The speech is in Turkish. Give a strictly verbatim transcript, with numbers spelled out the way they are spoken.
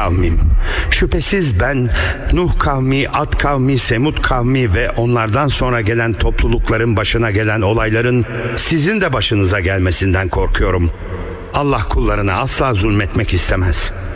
kavmim. Şüphesiz ben Nuh kavmi, Ad kavmi, Semud kavmi ve onlardan sonra gelen toplulukların başına gelen olayların sizin de başınıza gelmesinden korkuyorum. Allah kullarına asla zulmetmek istemez.